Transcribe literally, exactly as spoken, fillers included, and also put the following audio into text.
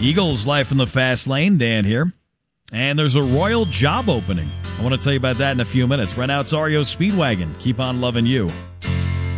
Eagles life in the fast lane, Dan here. And there's a Royal job opening. I want to tell you about that in a few minutes. Right now it's R E O Speedwagon. Keep on loving you.